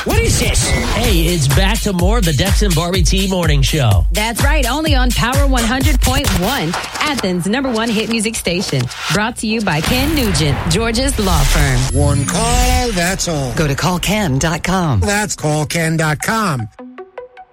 What is this? Hey, it's back to more of the Dex and Barbie T Morning Show. That's right, only on Power 100.1, Athens' #1 hit music station. Brought to you by Ken Nugent, Georgia's law firm. One call, that's all. Go to callken.com. That's callken.com.